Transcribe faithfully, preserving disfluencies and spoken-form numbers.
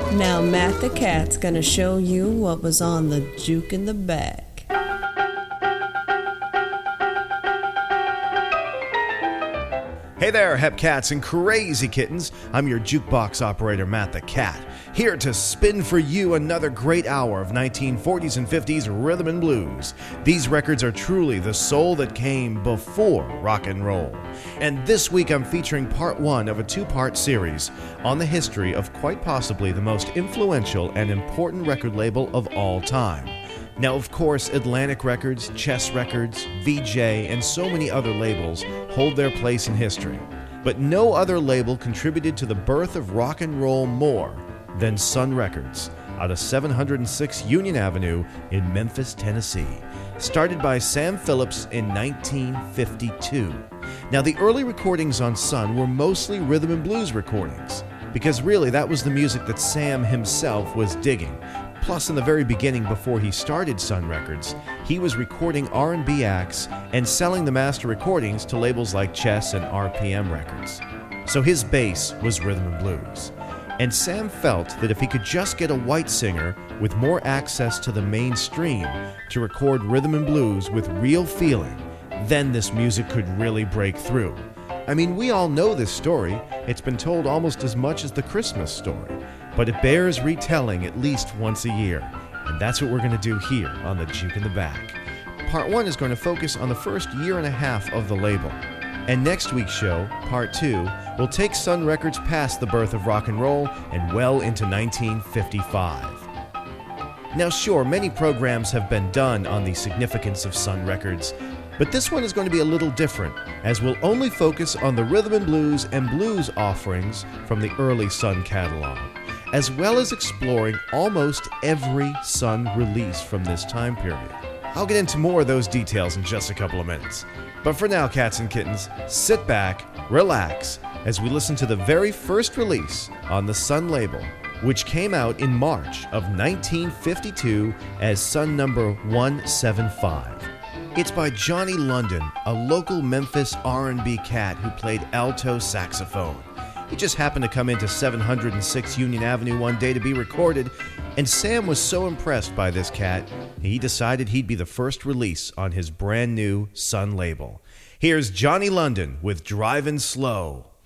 Now Matt the Cat's gonna show you what was on the juke in the bag. Hey there, Hepcats and Crazy Kittens. I'm your jukebox operator, Matt the Cat, here to spin for you another great hour of nineteen forties and fifties rhythm and blues. These records are truly the soul that came before rock and roll. And this week I'm featuring part one of a two-part series on the history of quite possibly the most influential and important record label of all time. Now, of course, Atlantic Records, Chess Records, V J, and so many other labels hold their place in history. But no other label contributed to the birth of rock and roll more than Sun Records, out of seven oh six Union Avenue in Memphis, Tennessee, started by Sam Phillips in nineteen fifty-two. Now, the early recordings on Sun were mostly rhythm and blues recordings, because really that was the music that Sam himself was digging. Plus, in the very beginning, before he started Sun Records, he was recording R and B acts and selling the master recordings to labels like Chess and R P M Records. So his base was rhythm and blues. And Sam felt that if he could just get a white singer with more access to the mainstream to record rhythm and blues with real feeling, then this music could really break through. I mean, we all know this story. It's been told almost as much as the Christmas story. But it bears retelling at least once a year, and that's what we're going to do here on the Juke in the Back. Part one is going to focus on the first year and a half of the label, and next week's show, part two, will take Sun Records past the birth of rock and roll and well into nineteen fifty-five. Now sure, many programs have been done on the significance of Sun Records, but this one is going to be a little different, as we'll only focus on the rhythm and blues and blues offerings from the early Sun catalog, as well as exploring almost every Sun release from this time period. I'll get into more of those details in just a couple of minutes. But for now, cats and kittens, sit back, relax, as we listen to the very first release on the Sun label, which came out in March of nineteen fifty-two as Sun number one seventy-five. It's by Johnny London, a local Memphis R and B cat who played alto saxophone. He just happened to come into seven oh six Union Avenue one day to be recorded, and Sam was so impressed by this cat, he decided he'd be the first release on his brand new Sun label. Here's Johnny London with Drivin' Slow.